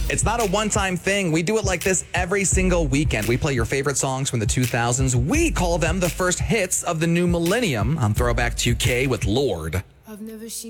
It's not a one-time thing. We do it like this every single weekend. We play your favorite songs from the 2000s. We call them the first hits of the new millennium. On Throwback 2K with Lorde. I've never seen